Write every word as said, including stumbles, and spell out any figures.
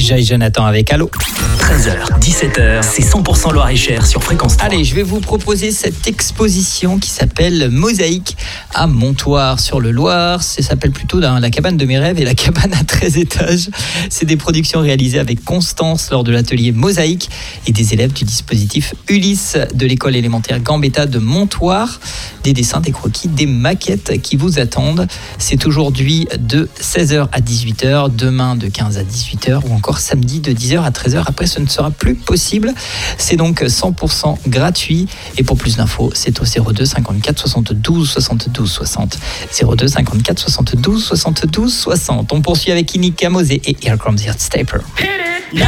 Jay Jonathan avec Allo. treize heures, dix-sept heures, c'est cent pour cent Loir-et-Cher sur Fréquence trois. Allez, je vais vous proposer cette exposition qui s'appelle Mosaïque à Montoire sur le Loir. Ça s'appelle plutôt la cabane de mes rêves et la cabane à treize étages. C'est des productions réalisées avec Constance lors de l'atelier Mosaïque et des élèves du dispositif Ulysse de l'école élémentaire Gambetta de Montoire. Des dessins, des croquis, des maquettes qui vous attendent. C'est aujourd'hui de seize heures à dix-huit heures, demain de quinze à dix-huit heures ou encore samedi de dix heures à treize heures. Après, ce ne sera plus possible. C'est donc cent pour cent gratuit. Et pour plus d'infos, c'est au zéro deux cinquante-quatre soixante-douze soixante-douze soixante. zéro deux cinquante-quatre soixante-douze soixante-douze soixante. On poursuit avec Inika Mosé et Here Comes the Hot Stepper.